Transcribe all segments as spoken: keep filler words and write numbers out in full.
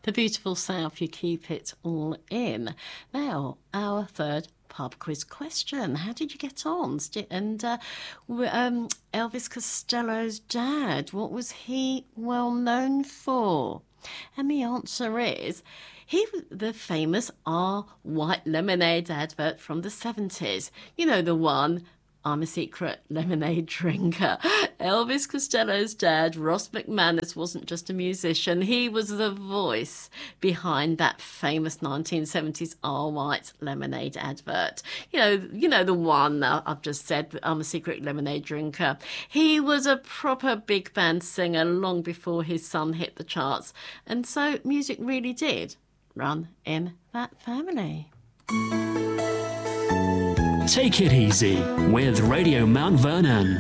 The beautiful South, you keep it all in. Now, our third pub quiz question. How did you get on? And uh, um, Elvis Costello's dad, what was he well known for? And the answer is, he was the famous R White Lemonade advert from the seventies. You know, the one, I'm a secret lemonade drinker. Elvis Costello's dad, Ross McManus, wasn't just a musician. He was the voice behind that famous nineteen seventies R White Lemonade advert. You know, you know the one uh, I've just said, I'm a secret lemonade drinker. He was a proper big band singer long before his son hit the charts. And so music really did run in that family. Take it easy with Radio Mount Vernon.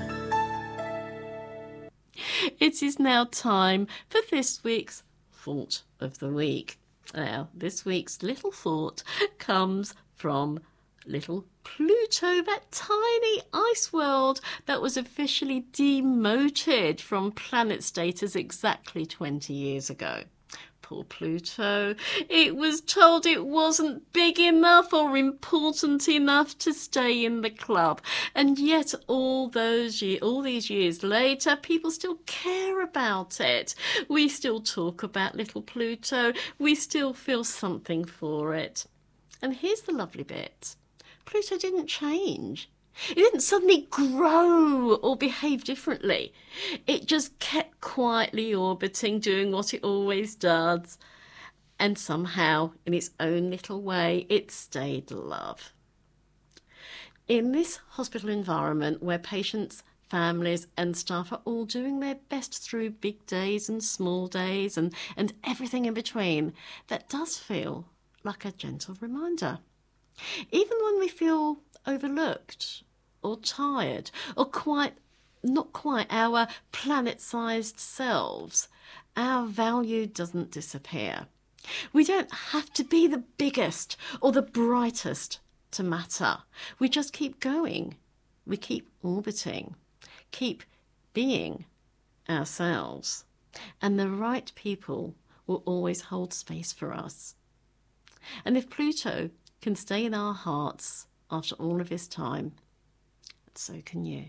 It is now time for this week's Thought of the Week. Now, this week's little thought comes from little Pluto, that tiny ice world that was officially demoted from planet status exactly twenty years ago. Poor Pluto. It was told it wasn't big enough or important enough to stay in the club. And yet all those years, all these years later, people still care about it. We still talk about little Pluto. We still feel something for it. And here's the lovely bit. Pluto didn't change. It didn't suddenly grow or behave differently. It just kept quietly orbiting, doing what it always does. And somehow, in its own little way, it stayed love. In this hospital environment where patients, families and staff are all doing their best through big days and small days and, and everything in between, that does feel like a gentle reminder. Even when we feel overlooked or tired or quite not quite our planet-sized selves, our value doesn't disappear. We don't have to be the biggest or the brightest to matter. We just keep going. We keep orbiting, keep being ourselves. And the right people will always hold space for us. And if Pluto can stay in our hearts after all of his time, so can you.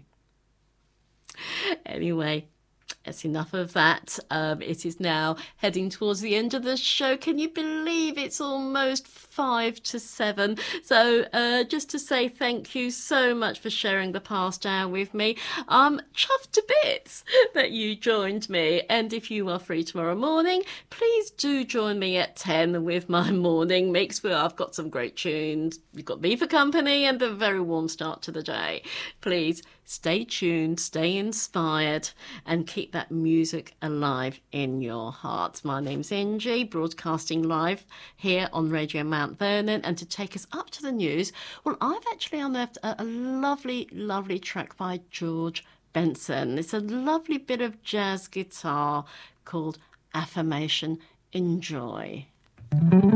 Anyway, that's enough of that. Um, it is now heading towards the end of the show. Can you believe it's almost five to seven? So uh, just to say thank you so much for sharing the past hour with me. I'm chuffed to bits that you joined me. And if you are free tomorrow morning, please do join me at ten with my morning mix where I've got some great tunes. You've got me for company and a very warm start to the day. Please stay tuned, stay inspired, and keep that music alive in your hearts. My name's Angie, broadcasting live here on Radio Mount Vernon. And to take us up to the news, well, I've actually unearthed a, a lovely, lovely track by George Benson. It's a lovely bit of jazz guitar called Affirmation. Enjoy.